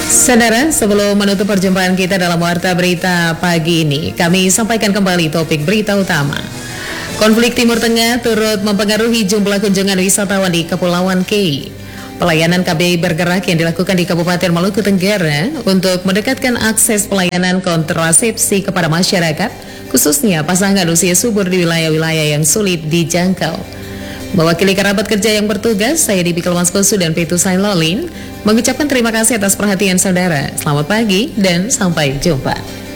Saudara, sebelum menutup perjumpaan kita dalam Warta Berita pagi ini, kami sampaikan kembali topik berita utama. Konflik Timur Tengah turut mempengaruhi jumlah kunjungan wisatawan di Kepulauan K. Pelayanan KBRI bergerak yang dilakukan di Kabupaten Maluku Tenggara untuk mendekatkan akses pelayanan kontrasepsi kepada masyarakat, khususnya pasangan usia subur di wilayah-wilayah yang sulit dijangkau. Mewakili kerabat kerja yang bertugas, saya Dibi Kelmaskusu dan Petu Sailolin mengucapkan terima kasih atas perhatian saudara. Selamat pagi dan sampai jumpa.